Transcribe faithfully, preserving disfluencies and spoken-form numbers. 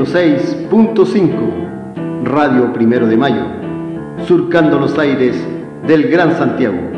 ciento seis punto cinco, Radio Primero de Mayo, surcando los aires del Gran Santiago.